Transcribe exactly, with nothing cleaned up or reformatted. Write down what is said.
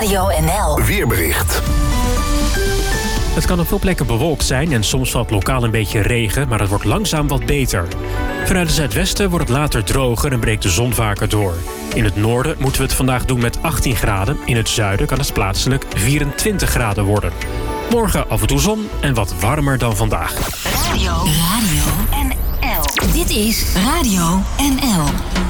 Radio N L. Weerbericht. Het kan op veel plekken bewolkt zijn en soms valt lokaal een beetje regen, maar het wordt langzaam wat beter. Vanuit het zuidwesten wordt het later droger en breekt de zon vaker door. In het noorden moeten we het vandaag doen met achttien graden. In het zuiden kan het plaatselijk vierentwintig graden worden. Morgen af en toe zon en wat warmer dan vandaag. Radio, Radio N L. Dit is Radio N L.